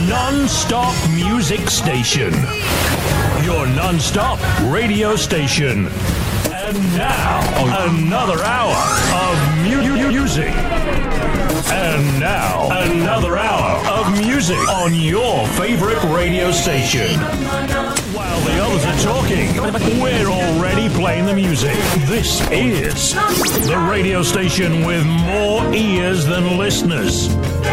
non-stop music station. Your non-stop radio station. And now, another hour of music. And now, another hour of music on your favorite radio station. While the others are talking, we're already playing the music. This is the radio station with more ears than listeners.